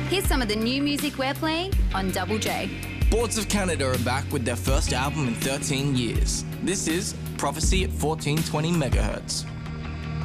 Here's some of the new music we're playing on Double J. Boards of Canada are back with their first album in 13 years. This is Prophecy at 1420 MHz.